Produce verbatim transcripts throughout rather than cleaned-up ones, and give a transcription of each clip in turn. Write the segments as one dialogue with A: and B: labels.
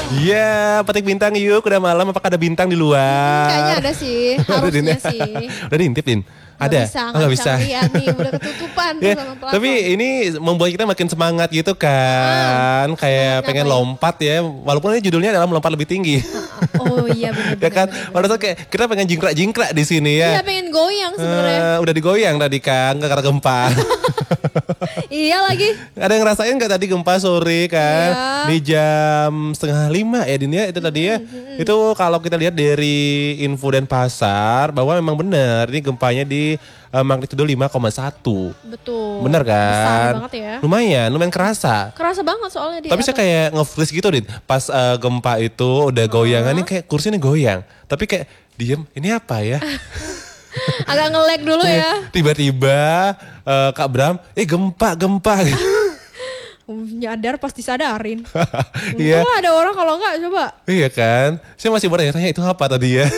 A: Iya, petik bintang yuk. Udah malam, apakah ada bintang di luar?
B: Kayaknya ada sih, harusnya sih.
A: Udah diintip, Din? Ada?
B: Gak bisa,
A: oh, gak bisa.
B: Lihat nih, udah ketutupan tuh
A: ya,
B: sama pelafon.
A: tapi ini membuat kita makin semangat gitu kan. Ah, kayak pengen ya? lompat ya. Walaupun ini judulnya adalah melompat lebih tinggi.
B: Oh iya benar.
A: Ya kan, padahal kayak kita pengen jingkrak-jingkrak di sini ya.
B: Iya pengen goyang sebenarnya.
A: Uh, udah digoyang tadi kan, karena gempa.
B: Iya lagi.
A: Ada yang ngerasain gak tadi gempa sore kan? Iya. Di jam setengah lima ya Din ya itu tadi ya. Hmm, hmm. Itu kalau kita lihat dari info Denpasar bahwa memang benar ini gempanya di uh, magnitudo lima koma satu.
B: Betul.
A: Benar kan?
B: Besar banget ya.
A: Lumayan, lumayan kerasa.
B: Kerasa banget soalnya dia.
A: Tapi saya kayak nge-freeze gitu Din. Pas uh, gempa itu udah goyangan uh-huh. Ini kayak kursi ini goyang. Tapi kayak diem, ini apa ya?
B: Agak nge-lag dulu ya.
A: Tiba-tiba uh, Kak Bram, eh gempa, gempa.
B: Nyadar pasti sadarin.
A: Iya.
B: Untung ada orang kalau enggak coba.
A: Iya kan. Saya masih bertanya-tanya itu apa tadi ya.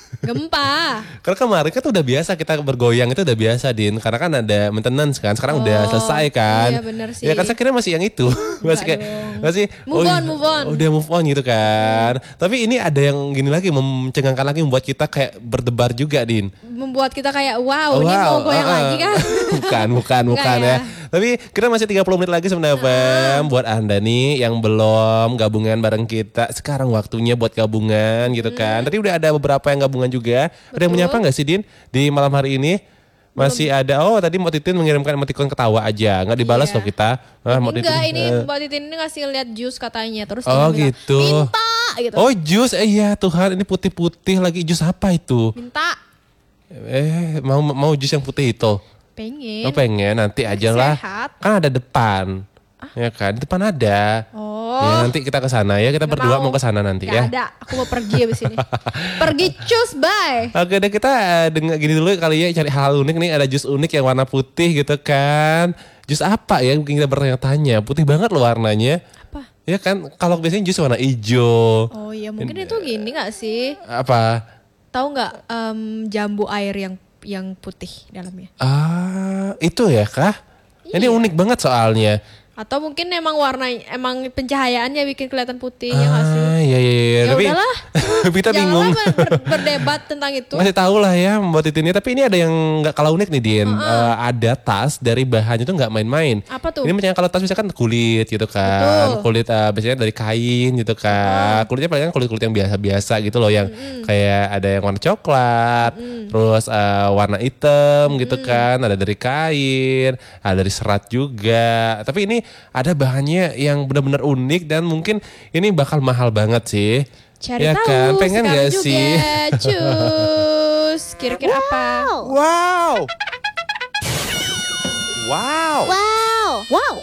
B: Gempa.
A: Karena kemarin kan tuh udah biasa kita bergoyang itu udah biasa Din. Karena kan ada maintenance kan. Sekarang oh, udah selesai kan.
B: Iya benar sih.
A: Ya kan saya kira masih yang itu. masih kayak masih
B: move
A: oh,
B: on, move on.
A: Udah move on gitu kan. Hmm. Tapi ini ada yang gini lagi mencengangkan lagi membuat kita kayak berdebar juga Din.
B: Membuat kita kayak wow, wow ini mau goyang uh, lagi kan.
A: bukan, bukan, bukan ya. ya. Tapi kita masih tiga puluh menit lagi sebenarnya uh. buat Anda nih yang belum gabungan bareng kita. Sekarang waktunya buat gabungan gitu hmm. kan. Tadi udah ada beberapa yang gabungan juga. Betul. Ada yang menyapa gak sih Din di malam hari ini? Masih Belum. ada, oh tadi Mbak Titin mengirimkan emoticon ketawa aja. Gak dibalas iya. loh kita.
B: Ah, Mbak Enggak Titin, ini uh, Mbak Titin ini ngasih lihat jus katanya. Terus
A: oh gitu.
B: Bilang, minta gitu.
A: Oh jus, eh iya Tuhan ini putih-putih lagi. Jus apa itu?
B: Minta.
A: Eh mau mau jus yang putih itu?
B: Pengen.
A: Oh pengen, nanti aja lah. Kan ada depan. Ah? Ya kan, di depan ada.
B: Oh.
A: Ya, nanti kita ke sana ya, kita Gak berdua mau, mau ke sana nanti
B: Gak
A: ya.
B: ada, aku mau pergi abis ini. Pergi cus, bye.
A: Oke deh kita dengar gini dulu kali ya, cari hal unik nih, ada jus unik yang warna putih gitu kan. Jus apa ya, mungkin kita bertanya-tanya, putih banget loh warnanya.
B: Apa?
A: Ya kan, kalau biasanya jus warna hijau.
B: Oh iya, mungkin ini, itu gini gak sih?
A: Apa?
B: Tahu nggak um, jambu air yang yang putih dalamnya?
A: Ah, itu ya kah?
B: Iya.
A: Ini unik banget soalnya.
B: Atau mungkin emang warna, emang pencahayaannya bikin kelihatan putih ah, ya nggak sih?
A: Iya iya iya.
B: Ya
A: tapi
B: udahlah.
A: kita bingung.
B: Janganlah ber, berdebat tentang itu.
A: Masih tahu lah ya Mbak Titinnya. Tapi ini ada yang nggak kalah unik nih Din. Uh-uh. Uh, ada tas dari bahannya tuh nggak main-main.
B: Apa tuh?
A: Ini misalnya kalau tas misalkan kulit gitu kan. Betul. Kulit uh, biasanya dari kain gitu kan. Uh-huh. Kulitnya paling kulit-kulit yang biasa-biasa gitu loh. Yang mm-hmm. kayak ada yang warna coklat. Mm-hmm. Terus uh, warna hitam mm-hmm. gitu kan. Ada dari kain. Ada dari serat juga. Tapi ini ada bahan yang benar-benar unik dan mungkin ini bakal mahal banget sih.
B: Cari
A: ya
B: tahu
A: kan? Pengen gak
B: juga,
A: sih?
B: Cus. Kira-kira
A: wow.
B: apa?
A: Wow. Wow.
B: Wow. Wow.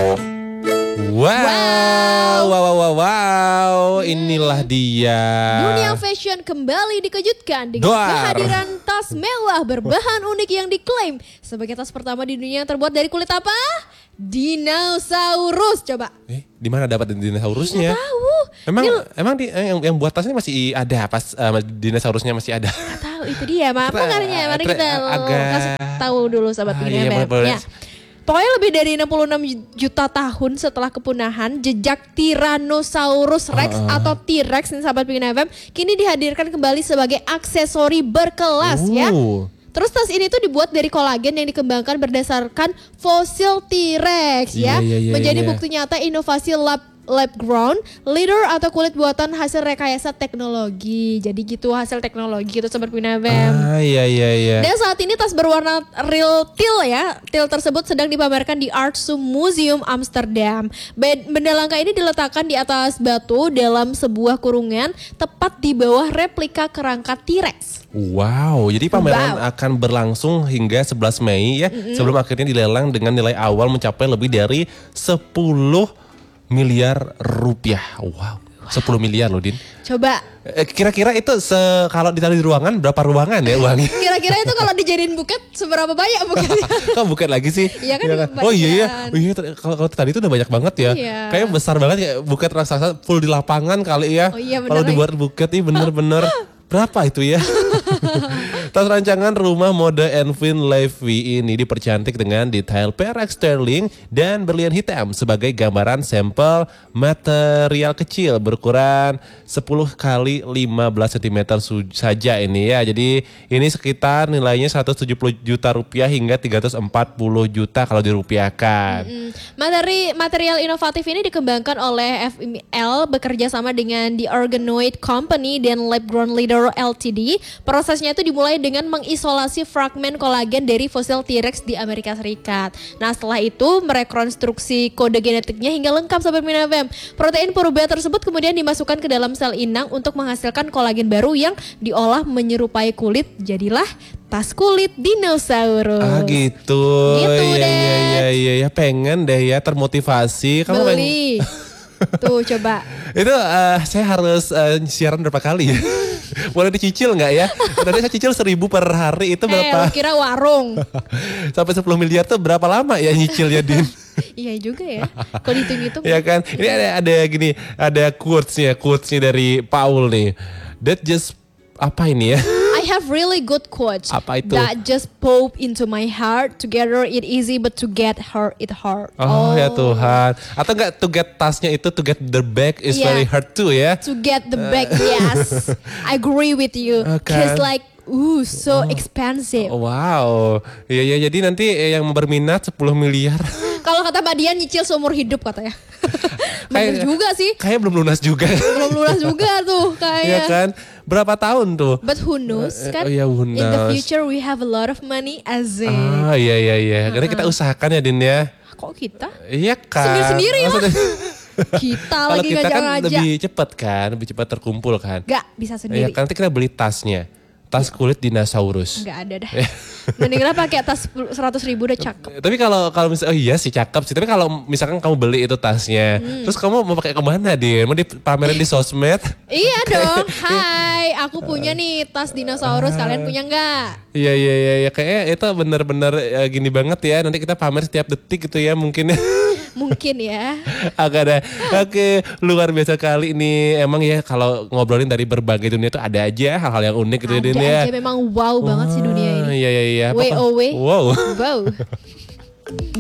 A: Wow. Wow, wow, wow, wow. Inilah dia.
B: Dunia fashion kembali dikejutkan dengan
A: Doar.
B: kehadiran tas mewah berbahan unik yang diklaim sebagai tas pertama di dunia yang terbuat dari kulit apa? Dinosaurus. Coba.
A: Eh, di mana dapat dinosaurusnya?
B: Nggak tahu.
A: Emang
B: Ini,
A: emang di, yang, yang buat tasnya masih ada pas uh, dinosaurusnya masih ada.
B: Nggak tahu itu dia, Mak. Makanya mari kita
A: agak...
B: kasih tahu dulu sahabat
A: ah,
B: Bina
A: iya,
B: ya. Pokoknya lebih dari enam puluh enam juta tahun setelah kepunahan, jejak Tyrannosaurus Rex uh, uh. atau T-Rex nih sahabat Bikin F M kini dihadirkan kembali sebagai aksesori berkelas uh. ya. Terus tas ini tuh dibuat dari kolagen yang dikembangkan berdasarkan fosil T-Rex ya.
A: Yeah, yeah, yeah,
B: Menjadi
A: yeah.
B: bukti nyata inovasi lab lab grown leader atau kulit buatan hasil rekayasa teknologi. Jadi gitu hasil teknologi itu Sobat Bina F M.
A: Ah iya iya iya.
B: Dan saat ini tas berwarna real teal ya. Teal tersebut sedang dipamerkan di Artsum Museum Amsterdam. Benda langka ini diletakkan di atas batu dalam sebuah kurungan tepat di bawah replika kerangka T-Rex.
A: Wow, jadi pameran wow. akan berlangsung hingga sebelas Mei ya. Mm-hmm. Sebelum akhirnya dilelang dengan nilai awal mencapai lebih dari sepuluh miliar rupiah. Wow, sepuluh miliar loh Din.
B: Coba.
A: Eh, kira-kira itu se kalau ditaruh di ruangan berapa ruangan ya uangnya?
B: Kira-kira itu kalau dijadiin buket seberapa banyak buketnya?
A: Kok buket lagi sih?
B: Iya kan,
A: ya kan? Oh iya iya. Oh, iya kalau tadi itu udah banyak banget ya.
B: Iya.
A: Kayaknya besar banget ya buket raksasa full di lapangan kali ya.
B: Oh iya bener.
A: Kalau dibuat buket ini bener-bener berapa itu ya? Tas rancangan rumah mode Envin Levy ini dipercantik dengan detail perak sterling dan berlian hitam sebagai gambaran sampel material kecil berukuran sepuluh kali lima belas sentimeter saja ini ya. Jadi ini sekitar nilainya seratus tujuh puluh juta rupiah hingga tiga ratus empat puluh juta kalau dirupiahkan.
B: Mm-hmm. Materi material inovatif ini dikembangkan oleh F M L bekerja sama dengan The Organoid Company dan Lab Ground Leader L T D. Prosesnya itu dimulai dengan mengisolasi fragmen kolagen dari fosil T-Rex di Amerika Serikat. Nah, setelah itu merekonstruksi kode genetiknya hingga lengkap Sobat Mina F M. Protein purba tersebut kemudian dimasukkan ke dalam sel inang untuk menghasilkan kolagen baru yang diolah menyerupai kulit. Jadilah tas kulit dinosaurus.
A: Ah gitu.
B: Gitu
A: ya,
B: deh.
A: Ya, ya, ya, ya, pengen deh ya termotivasi. Kamu
B: beli. Tuh coba.
A: Itu uh, saya harus uh, siaran berapa kali ya? Boleh dicicil nggak ya? Tadi saya cicil seribu per hari itu berapa?
B: Eh, kira warung.
A: Sampai sepuluh miliar tuh berapa lama ya nyicilnya, Din?
B: Iya juga ya. Kalau dihitung-hitung.
A: Ya kan. Ini ada ada gini, ada quotes-nya, quotes-nya dari Paul nih. That just apa ini ya?
B: I have really good quotes.
A: Apa itu?
B: That just pop into my heart. Together it easy, but to get her it hard.
A: Oh, oh ya Tuhan. Atau enggak to get tasnya itu to get the bag is yeah. very hard too ya?
B: To get the bag, yes. I agree with you.
A: Okay.
B: Cause like, ooh, so oh. expensive.
A: Wow. Iya ya, jadi nanti yang berminat sepuluh miliar.
B: Kalau kata Mbak Dian nyicil seumur hidup katanya. Bener
A: kayak,
B: juga sih.
A: Kayak belum lunas juga.
B: Belum lunas juga tuh kayaknya.
A: Iya kan? Berapa tahun tuh?
B: But who knows kan?
A: Uh, uh, yeah, who knows.
B: In the future we have a lot of money as in.
A: Ah iya iya iya. Uh-uh. Karena kita usahakan ya Din ya.
B: Kok kita?
A: Iya kan.
B: Sendiri-sendiri lah. Kita lagi
A: ngajak-ngajak. Kalau kita kan
B: ngajak.
A: lebih cepat kan, lebih cepat terkumpul kan.
B: Gak bisa sendiri.
A: Iya kan, nanti kita beli tasnya. Tas kulit dinosaurus.
B: Enggak ada dah. Mendingan pakai tas seratus ribu udah cakep.
A: Tapi kalau kalau misalnya, oh iya sih cakep sih. Tapi kalau misalkan kamu beli itu tasnya, hmm. terus kamu mau pakai kemana dia? Mau dipamerin di sosmed?
B: Iya dong. Hai, aku punya nih tas dinosaurus. Kalian punya nggak?
A: Iya iya iya. Ya, kayaknya itu benar-benar ya, gini banget ya. Nanti kita pamer setiap detik gitu ya mungkin.
B: Mungkin ya.
A: Agak ada. Oke, luar biasa kali ini. Emang ya kalau ngobrolin dari berbagai dunia itu ada aja hal-hal yang unik gitu
B: ada
A: ya.
B: Ada aja memang wow banget sih dunia ini.
A: Iya iya iya.
B: W O W.
A: Wow.
B: Wow.